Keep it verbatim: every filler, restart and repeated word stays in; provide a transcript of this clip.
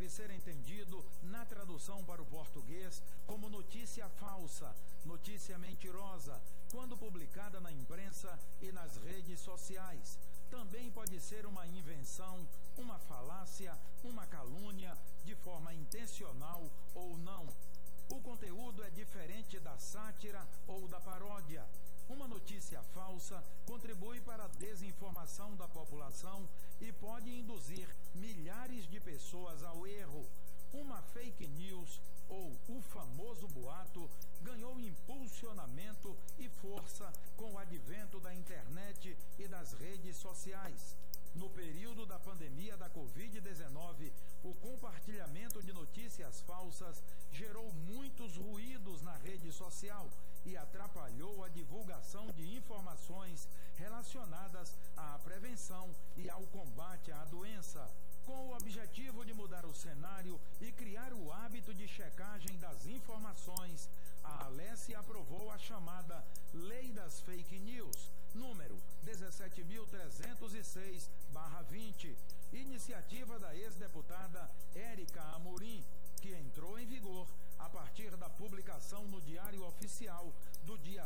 pode ser entendido, na tradução para o português, como notícia falsa, notícia mentirosa, quando publicada na imprensa e nas redes sociais. Também pode ser uma invenção, uma falácia, uma calúnia, de forma intencional ou não. O conteúdo é diferente da sátira ou da paródia. Uma notícia falsa contribui para a desinformação da população e pode induzir milhares de pessoas ao erro. Uma fake news, ou o famoso boato, ganhou impulsionamento e força com o advento da internet e das redes sociais. No período da pandemia da covid dezenove, o compartilhamento de notícias falsas gerou muitos ruídos na rede social e atrapalhou a divulgação de informações relacionadas à prevenção e ao combate à doença. Com o objetivo de mudar o cenário e criar o hábito de checagem das informações, a Alesse aprovou a chamada Lei das Fake News, número dezessete mil trezentos e seis barra vinte, iniciativa da ex-deputada Érica Amorim, que entrou em vigor a partir da publicação no Diário Oficial do dia